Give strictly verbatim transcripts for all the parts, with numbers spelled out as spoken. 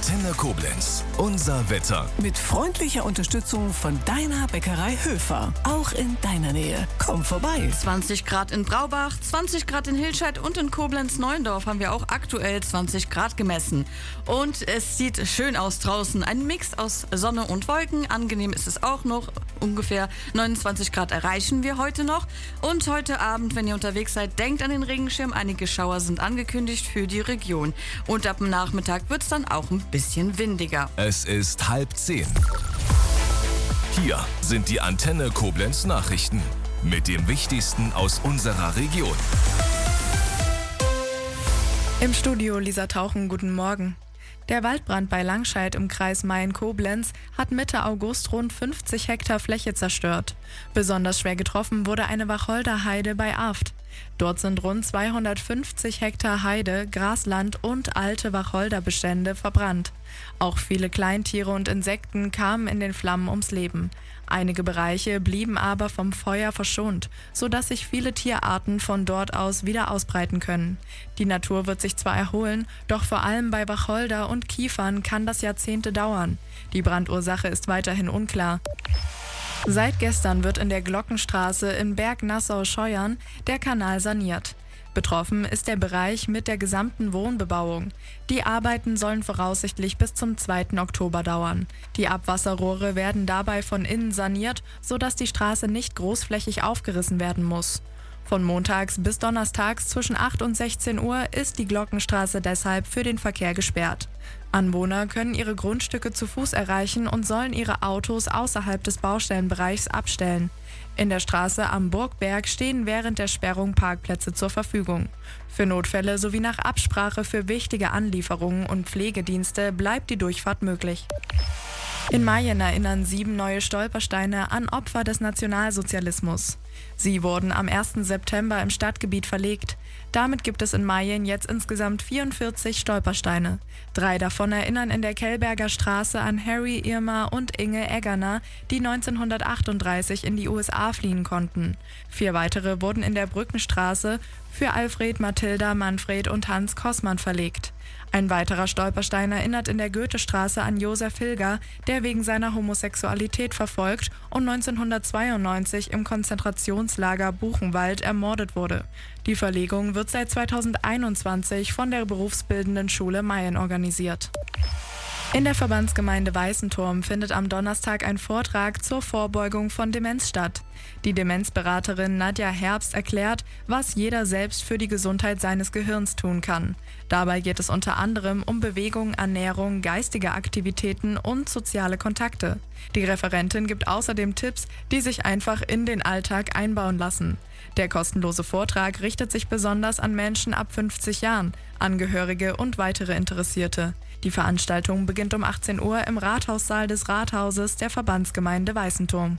Antenne Koblenz. Unser Wetter. Mit freundlicher Unterstützung von deiner Bäckerei Höfer. Auch in deiner Nähe. Komm vorbei. zwanzig Grad in Braubach, zwanzig Grad in Hilscheid und in Koblenz-Neuendorf haben wir auch aktuell zwanzig Grad gemessen. Und es sieht schön aus draußen. Ein Mix aus Sonne und Wolken. Angenehm ist es auch noch. Ungefähr neunundzwanzig Grad erreichen wir heute noch. Und heute Abend, wenn ihr unterwegs seid, denkt an den Regenschirm. Einige Schauer sind angekündigt für die Region. Und ab dem Nachmittag wird es dann auch ein bisschen windiger. Es ist halb zehn. Hier sind die Antenne Koblenz Nachrichten mit dem Wichtigsten aus unserer Region. Im Studio Lisa Tauchen, guten Morgen. Der Waldbrand bei Langscheid im Kreis Mayen-Koblenz hat Mitte August rund fünfzig Hektar Fläche zerstört. Besonders schwer getroffen wurde eine Wacholderheide bei Aft. Dort sind rund zweihundertfünfzig Hektar Heide, Grasland und alte Wacholderbestände verbrannt. Auch viele Kleintiere und Insekten kamen in den Flammen ums Leben. Einige Bereiche blieben aber vom Feuer verschont, sodass sich viele Tierarten von dort aus wieder ausbreiten können. Die Natur wird sich zwar erholen, doch vor allem bei Wacholder und Kiefern kann das Jahrzehnte dauern. Die Brandursache ist weiterhin unklar. Seit gestern wird in der Glockenstraße in Berg-Nassau-Scheuern der Kanal saniert. Betroffen ist der Bereich mit der gesamten Wohnbebauung. Die Arbeiten sollen voraussichtlich bis zum zweiten Oktober dauern. Die Abwasserrohre werden dabei von innen saniert, sodass die Straße nicht großflächig aufgerissen werden muss. Von montags bis donnerstags zwischen acht und sechzehn Uhr ist die Glockenstraße deshalb für den Verkehr gesperrt. Anwohner können ihre Grundstücke zu Fuß erreichen und sollen ihre Autos außerhalb des Baustellenbereichs abstellen. In der Straße am Burgberg stehen während der Sperrung Parkplätze zur Verfügung. Für Notfälle sowie nach Absprache für wichtige Anlieferungen und Pflegedienste bleibt die Durchfahrt möglich. In Mayen erinnern sieben neue Stolpersteine an Opfer des Nationalsozialismus. Sie wurden am ersten September im Stadtgebiet verlegt. Damit gibt es in Mayen jetzt insgesamt vierundvierzig Stolpersteine. Drei davon erinnern in der Kellberger Straße an Harry, Irma und Inge Eggerner, die neunzehnhundertachtunddreißig in die U S A fliehen konnten. Vier weitere wurden in der Brückenstraße für Alfred, Mathilda, Manfred und Hans Kossmann verlegt. Ein weiterer Stolperstein erinnert in der Goethestraße an Josef Hilger, der wegen seiner Homosexualität verfolgt und neunzehnhundertzweiundneunzig im Konzentrationslager Buchenwald ermordet wurde. Die Verlegung wird seit zweitausendeinundzwanzig von der berufsbildenden Schule Mayen organisiert. In der Verbandsgemeinde Weißenturm findet am Donnerstag ein Vortrag zur Vorbeugung von Demenz statt. Die Demenzberaterin Nadja Herbst erklärt, was jeder selbst für die Gesundheit seines Gehirns tun kann. Dabei geht es unter anderem um Bewegung, Ernährung, geistige Aktivitäten und soziale Kontakte. Die Referentin gibt außerdem Tipps, die sich einfach in den Alltag einbauen lassen. Der kostenlose Vortrag richtet sich besonders an Menschen ab fünfzig Jahren, Angehörige und weitere Interessierte. Die Veranstaltung beginnt um achtzehn Uhr im Rathaussaal des Rathauses der Verbandsgemeinde Weißenturm.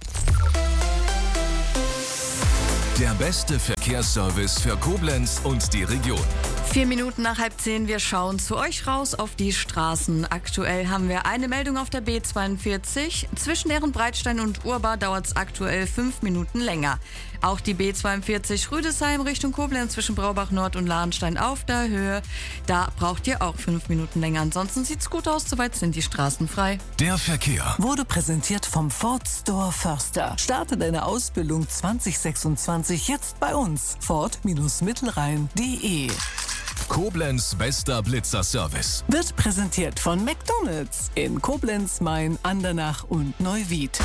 Der beste Verkehrsservice für Koblenz und die Region. Vier Minuten nach halb zehn, wir schauen zu euch raus auf die Straßen. Aktuell haben wir eine Meldung auf der B zweiundvierzig. Zwischen Ehrenbreitstein und Urbar dauert es aktuell fünf Minuten länger. Auch die B zweiundvierzig Rüdesheim Richtung Koblenz zwischen Braubach Nord und Lahnstein auf der Höhe. Da braucht ihr auch fünf Minuten länger. Ansonsten sieht's gut aus, soweit sind die Straßen frei. Der Verkehr Wurde präsentiert vom Ford Store Förster. Starte deine Ausbildung zwanzig sechsundzwanzig jetzt bei uns. Ford-Mittelrhein punkt de. Koblenz bester Blitzerservice. Wird präsentiert von McDonald's in Koblenz, Mayen, Andernach und Neuwied.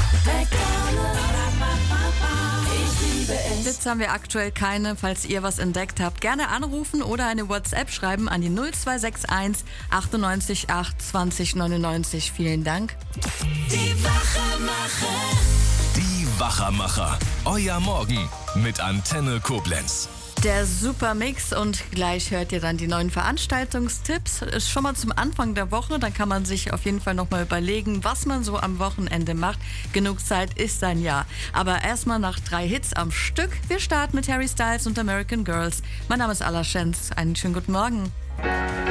Blitz haben wir aktuell keine. Falls ihr was entdeckt habt, gerne anrufen oder eine WhatsApp schreiben an die null zwei sechs eins achtundneunzig acht zwanzig neunundneunzig. Vielen Dank. Die Wachermacher. Die Wachermacher. Euer Morgen mit Antenne Koblenz. Der Supermix und gleich hört ihr dann die neuen Veranstaltungstipps. Ist schon mal zum Anfang der Woche, dann kann man sich auf jeden Fall nochmal überlegen, was man so am Wochenende macht. Genug Zeit ist ein Jahr. Aber erstmal nach drei Hits am Stück. Wir starten mit Harry Styles und American Girls. Mein Name ist Ala Schenz. Einen schönen guten Morgen.